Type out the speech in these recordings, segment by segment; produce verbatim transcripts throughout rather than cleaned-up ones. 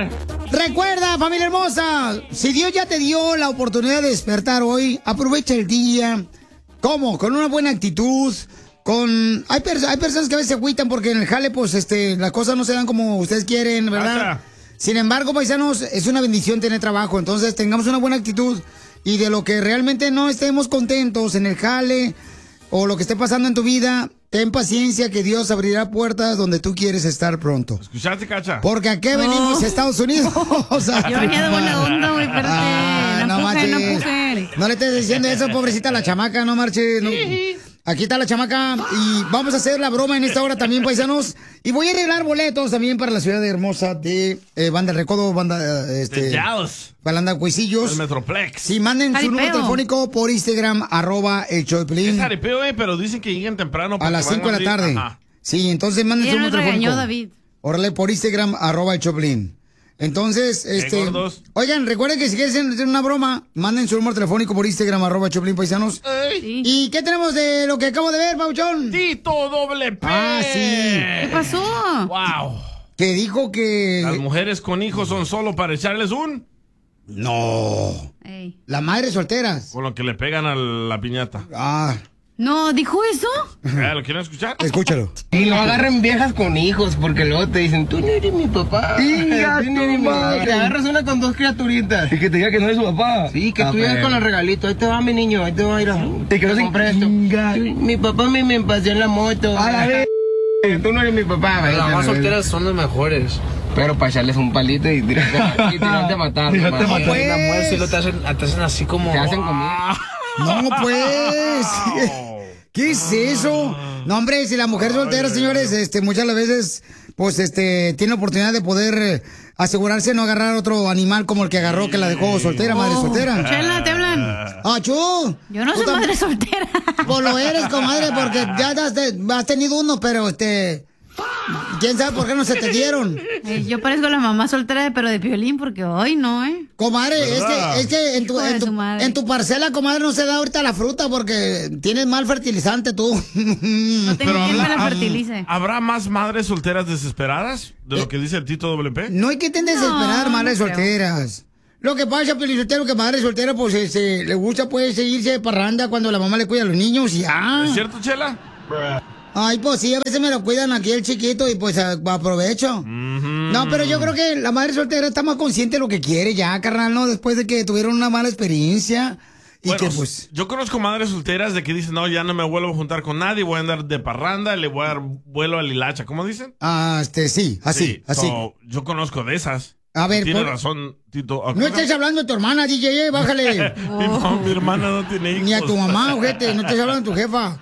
Recuerda, familia hermosa, si Dios ya te dio la oportunidad de despertar hoy, aprovecha el día. ¿Cómo? Con una buena actitud. Con hay, pers hay personas que a veces se agüitan porque en el jale, pues, este, las cosas no se dan como ustedes quieren, ¿verdad? Pasa. Sin embargo, paisanos, es una bendición tener trabajo. Entonces, tengamos una buena actitud. Y de lo que realmente no estemos contentos en el jale o lo que esté pasando en tu vida, ten paciencia que Dios abrirá puertas donde tú quieres estar pronto. ¿Escuchaste, Cacha? Porque aquí no. venimos a Estados Unidos. O sea, yo venía de buena onda, güey, espérate. Ah, no, no marches. no puje. No le estés diciendo eso, pobrecita la chamaca, no marches. No. Aquí está la chamaca y vamos a hacer la broma en esta hora también, paisanos. Y voy a arreglar boletos también para la ciudad hermosa de eh, Banda del Recodo, Banda eh, este, de Dallas. Balanda Cuisillos. El Metroplex. Sí, manden Jaripeo. su número telefónico por Instagram, arroba el show de Piolín. Es jaripeo, eh, pero dicen que lleguen temprano. A las cinco de la tarde. Ajá. Sí, entonces manden su número telefónico. David. Órale, por Instagram, arroba el show de Piolín. Entonces, este... gordos. Oigan, recuerden que si quieren hacer una broma, manden su número telefónico por Instagram, arroba Choplin Paisanos. Sí. ¿Y qué tenemos de lo que acabo de ver, Pauchón? Tito doble P. Ah, sí. ¿Qué pasó? Wow. Que dijo que... Las mujeres con hijos son solo para echarles un... No. Ey. Las madres solteras. Con lo que le pegan a la piñata. Ah, No, ¿dijo eso? ¿Eh? ¿Lo quieren escuchar? escúchalo. Y no agarren viejas con hijos, porque luego te dicen, tú no eres mi papá. Inga Tú no eres mi tu papá. madre. Te agarras una con dos criaturitas. Y que te diga que no eres su papá. Sí, que Ah, tú llegas pero- con el regalito. Ahí te va mi niño, ahí te va a ir a... Te quedas sin compré esto. Inga. Tú- Mi papá me, me paseó en la moto. A la vez. Tú no eres mi papá. Las vete, mamás vete. solteras son las mejores. Pero para echarles un palito y tirarte, y tirarte a matar. Tirarte nomás. a matar. Te dan una muestra y lo te hacen, te hacen así como... Te hacen comida. No, pues. ¿Qué es eso? No, hombre, si la mujer soltera, señores, este, muchas las veces, pues, este, tiene oportunidad de poder eh, asegurarse de no agarrar otro animal como el que agarró, que la dejó soltera, madre soltera. Chela, te hablan. ¡Ah, chú! Yo no Tú soy tam- madre soltera. Pues lo eres, comadre, porque ya has, has tenido uno, pero este... ¿Quién sabe por qué no se te dieron? Eh, yo parezco la mamá soltera, pero de Piolín, porque hoy no, ¿eh? Comadre, es que, es que en tu, Hijo de en, tu, su madre. en tu parcela, comadre, no se da ahorita la fruta porque tienes mal fertilizante tú. No tengo quien me la habla- fertilice. ¿Habrá más madres solteras desesperadas de lo que dice el Tito doble P? No hay que tener desesperar, No, madres no creo. solteras. Lo que pasa, Piolín Sotelo, que madre soltera, pues, este, le gusta, pues, irse de parranda cuando la mamá le cuida a los niños y ya. ¿Es cierto, Chela? Ay, pues sí, a veces me lo cuidan aquí el chiquito y pues a- aprovecho. No, pero yo creo que la madre soltera está más consciente de lo que quiere ya, carnal, ¿no? Después de que tuvieron una mala experiencia y Bueno, que pues... yo conozco madres solteras de que dicen, no, ya no me vuelvo a juntar con nadie, voy a andar de parranda, le voy a dar vuelo a Lilacha. ¿Cómo dicen? Ah, este, sí, así, Sí, así. so, yo conozco de esas. A ver, Tiene por- razón, Tito. No estés hablando de tu hermana, D J, eh, bájale. mi, mamá- mi hermana no tiene hijos. Ni a tu mamá, ojete, no estés hablando de tu jefa.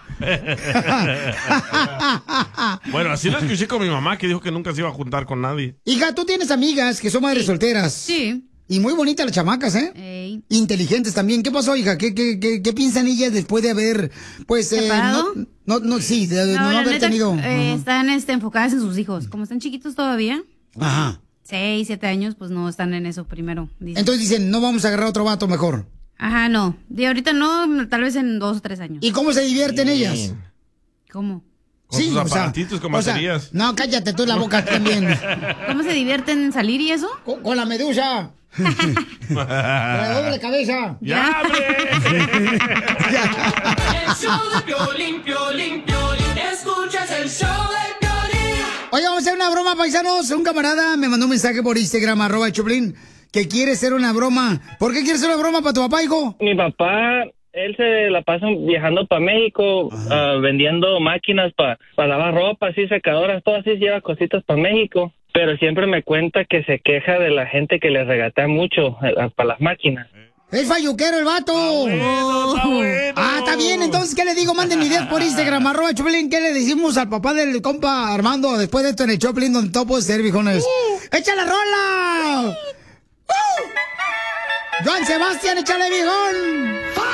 Bueno, así lo escuché con mi mamá, que dijo que nunca se iba a juntar con nadie. Hija, tú tienes amigas que son madres solteras. Sí. Y muy bonitas las chamacas, ¿eh? Ey. Inteligentes también. ¿Qué pasó, hija? ¿Qué, qué, qué, qué piensan ellas después de haber, pues, eh, ¿Separado? no, no, no, sí, de, de no, la haber neta, tenido... eh, Ujú. están este, enfocadas en sus hijos. Como están chiquitos todavía, Ajá. seis, siete años, pues no están en eso primero. dicen. Entonces dicen, no vamos a agarrar otro vato mejor. Ajá, no. De ahorita no, tal vez en dos o tres años. ¿Y cómo se divierten ellas? ¿Cómo? Con sus aparatitos, con o sea, baterías. no, cállate tú la boca también. ¿Cómo se divierten en salir y eso? Con, con la medusa. Con la doble cabeza. ¡Ya, hombre! El show de Piolín, Piolín, Piolín. Escuchas el show de Piolín. Oye, vamos a hacer una broma, paisanos. Un camarada me mandó un mensaje por Instagram, arroba el Choplin, que quiere hacer una broma. ¿Por qué quiere hacer una broma para tu papá, hijo? Mi papá, él se la pasa viajando para México, uh, vendiendo máquinas para pa lavar ropa, así secadoras, todo así, lleva cositas para México. Pero siempre me cuenta que se queja de la gente que le regatea mucho uh, para las máquinas. Es falluquero el vato. Bueno, está bueno. Ah, está bien. Entonces, ¿qué le digo? Manden ideas por Instagram, arroba Choplin. ¿Qué le decimos al papá del compa Armando después de esto en el Choplin, donde todo puede ser, viejones? Uh, ¡Echa la rola! Uh. Joan Sebastián, échale, viejón.